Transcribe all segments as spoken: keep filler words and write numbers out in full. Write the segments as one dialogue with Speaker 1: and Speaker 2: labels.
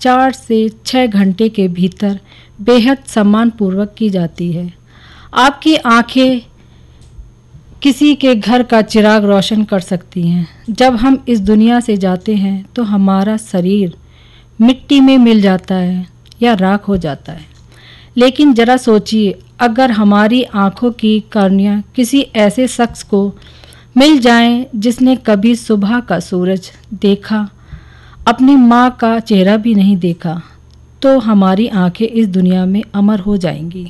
Speaker 1: चार से छः घंटे के भीतर बेहद सम्मानपूर्वक की जाती है। आपकी आंखें किसी के घर का चिराग रोशन कर सकती हैं। जब हम इस दुनिया से जाते हैं तो हमारा शरीर मिट्टी में मिल जाता है या राख हो जाता है। लेकिन ज़रा सोचिए, अगर हमारी आंखों की कर्निया किसी ऐसे शख्स को मिल जाएं जिसने कभी सुबह का सूरज देखा, अपनी माँ का चेहरा भी नहीं देखा, तो हमारी आंखें इस दुनिया में अमर हो जाएंगी।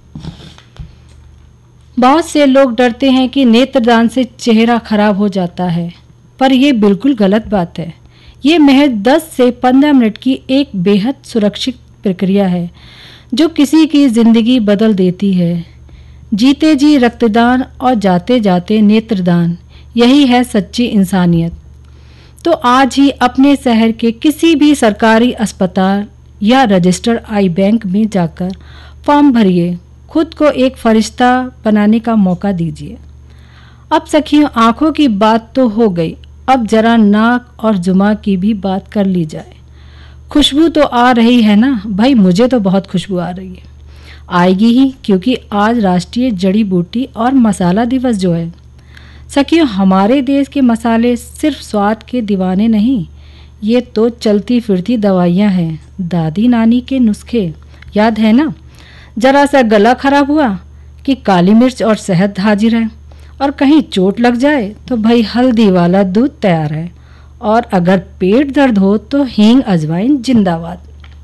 Speaker 1: बहुत से लोग डरते हैं कि नेत्रदान से चेहरा खराब हो जाता है, पर यह बिल्कुल गलत बात है। ये महज दस से पंद्रह मिनट की एक बेहद सुरक्षित प्रक्रिया है जो किसी की ज़िंदगी बदल देती है। जीते जी रक्तदान और जाते जाते नेत्रदान, यही है सच्ची इंसानियत। तो आज ही अपने शहर के किसी भी सरकारी अस्पताल या रजिस्टर्ड आई बैंक में जाकर फॉर्म भरिए, खुद को एक फरिश्ता बनाने का मौका दीजिए। अब सखियों, आंखों की बात तो हो गई, अब जरा नाक और जुमा की भी बात कर ली जाए। खुशबू तो आ रही है ना भाई? मुझे तो बहुत खुशबू आ रही है। आएगी ही, क्योंकि आज राष्ट्रीय जड़ी बूटी और मसाला दिवस जो है। सखियों, हमारे देश के मसाले सिर्फ स्वाद के दीवाने नहीं, ये तो चलती फिरती दवाइयाँ हैं। दादी नानी के नुस्खे याद है ना? जरा सा गला खराब हुआ कि काली मिर्च और शहद हाजिर है, और कहीं चोट लग जाए तो भाई हल्दी वाला दूध तैयार है, और अगर पेट दर्द हो तो हींग अजवाइन जिंदाबाद।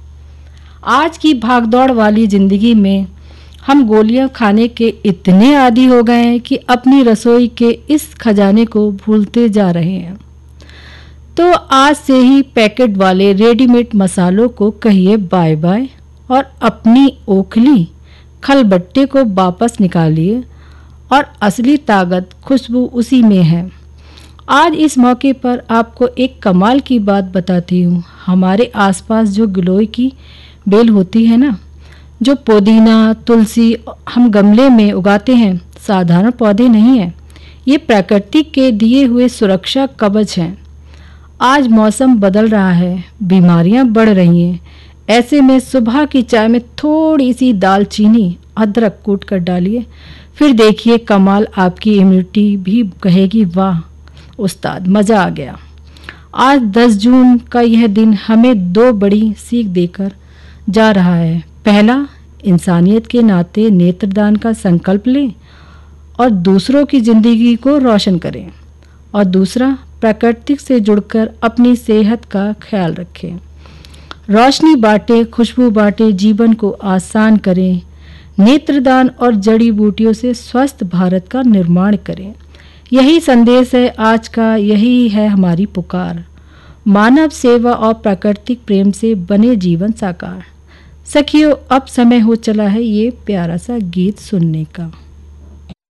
Speaker 1: आज की भागदौड़ वाली ज़िंदगी में हम गोलियां खाने के इतने आदी हो गए हैं कि अपनी रसोई के इस खजाने को भूलते जा रहे हैं। तो आज से ही पैकेट वाले रेडीमेड मसालों को कहिए बाय बाय और अपनी ओखली खलबट्टे को वापस निकालिए, और असली ताकत खुशबू उसी में है। आज इस मौके पर आपको एक कमाल की बात बताती हूँ। हमारे आसपास जो गिलोय की बेल होती है ना, जो पुदीना तुलसी हम गमले में उगाते हैं, साधारण पौधे नहीं हैं, ये प्रकृति के दिए हुए सुरक्षा कवच हैं। आज मौसम बदल रहा है, बीमारियां बढ़ रही हैं, ऐसे में सुबह की चाय में थोड़ी सी दालचीनी अदरक कूट कर डालिए, फिर देखिए कमाल। आपकी इम्यूनिटी भी कहेगी वाह उस्ताद, मज़ा आ गया। आज दस जून का यह दिन हमें दो बड़ी सीख देकर जा रहा है। पहला, इंसानियत के नाते नेत्रदान का संकल्प लें और दूसरों की ज़िंदगी को रोशन करें, और दूसरा, प्रकृति से जुड़कर अपनी सेहत का ख्याल रखें। रोशनी बांटें, खुशबू बांटें, जीवन को आसान करें। नेत्रदान और जड़ी बूटियों से स्वस्थ भारत का निर्माण करें। यही संदेश है आज का, यही है हमारी पुकार। मानव सेवा और प्राकृतिक प्रेम से बने जीवन साकार। सखियों, अब समय हो चला है ये प्यारा सा गीत सुनने का।